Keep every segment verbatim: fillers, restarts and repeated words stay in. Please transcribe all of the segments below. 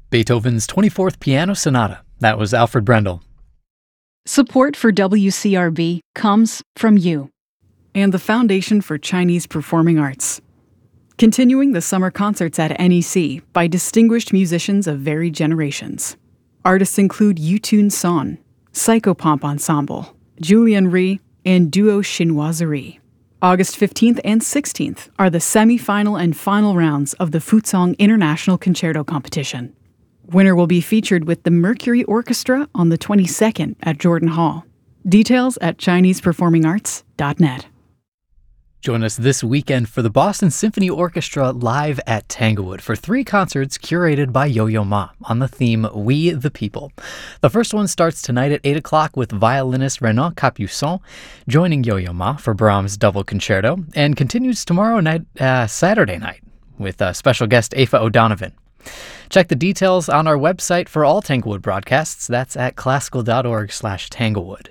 Beethoven's twenty-fourth Piano Sonata. That was Alfred Brendel. Support for W C R B comes from you and the Foundation for Chinese Performing Arts. Continuing the summer concerts at N E C by distinguished musicians of varied generations. Artists include Yutun Son, Psychopomp Ensemble, Julian Ri, and Duo Chinoiserie. August fifteenth and sixteenth are the semi-final and final rounds of the Fuzhong International Concerto Competition. Winner will be featured with the Mercury Orchestra on the twenty-second at Jordan Hall. Details at chinese performing arts dot net. Join us this weekend for the Boston Symphony Orchestra live at Tanglewood for three concerts curated by Yo-Yo Ma on the theme We the People. The first one starts tonight at eight o'clock with violinist Renaud Capuçon joining Yo-Yo Ma for Brahms' Double Concerto, and continues tomorrow night, uh, Saturday night, with uh, special guest Aoife O'Donovan. Check the details on our website for all Tanglewood broadcasts. That's at classical.org slash Tanglewood.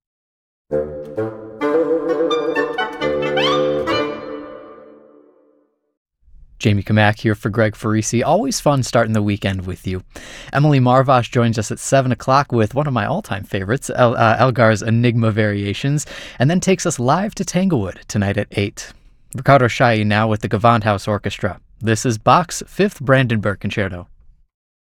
Jamie Kamak here for Greg Farisi. Always fun starting the weekend with you. Emily Marvash joins us at seven o'clock with one of my all-time favorites, El- uh, Elgar's Enigma Variations, and then takes us live to Tanglewood tonight at eight. Ricardo Chailly now with the Gewandhaus Orchestra. This is Bach's Fifth Brandenburg Concerto.